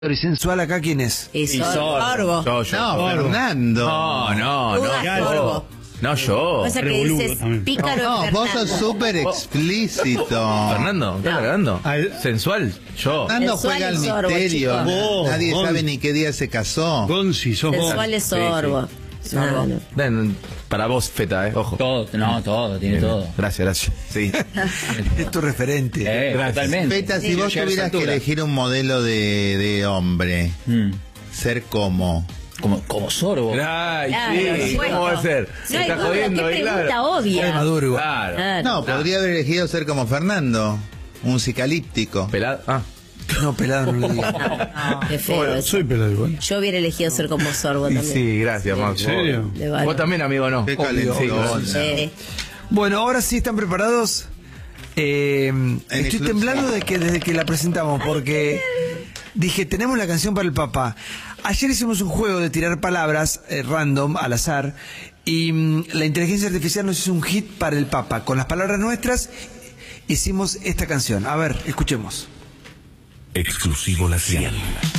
Y sensual acá, ¿quién es? Y Sorbo. No, Fernando. Sorbo. No, yo. O sea que dices pícaro. No, Fernando. vos sos súper explícito. No. Fernando, No. hablando? Sensual, yo. Fernando Sensual juega al es Sorbo, misterio. chicos. Nadie sabe ni qué día se casó. Gonzi, sos vos. Sensual es Sorbo. No, no. Ven, para vos, Feta, ojo. Todo, tiene todo. Gracias. Sí. Es tu referente. Totalmente. Feta, si vos tuvieras que elegir un modelo de hombre, ser como... Como Sorbo. Ay, Claro, sí, por ¿cómo va a supuesto. ser? No Se hay está duda, jodiendo, qué pregunta claro. obvia. Es maduro igual. Claro. Claro. No, podría haber elegido ser como Fernando, un psicalíptico. Pelado. Ah. No, pelado no lo digas. No, qué feo eso. Soy pelado igual. Yo hubiera elegido ser como Sorbo Y también. sí, gracias, Max. ¿En serio? De vale. Vos también, amigo, ¿no? Qué Obvio, calentón. sí. Bueno, ahora sí están preparados. Estoy exclusiva. temblando desde que la presentamos, porque dije, tenemos la canción para el Papa. Ayer hicimos un juego de tirar palabras random, al azar, y la inteligencia artificial nos hizo un hit para el Papa. Con las palabras nuestras hicimos esta canción. A ver, escuchemos. Exclusivo La Cian.